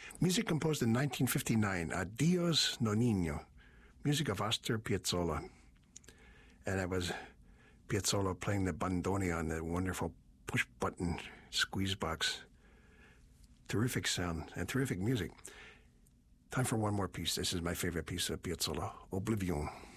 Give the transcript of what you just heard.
Music composed in 1959, Adios Nonino, music of Astor Piazzolla. And it was Piazzolla playing the bandoneon, the wonderful push-button squeeze box. Terrific sound and terrific music. Time for one more piece. This is my favorite piece of Piazzolla, Oblivion.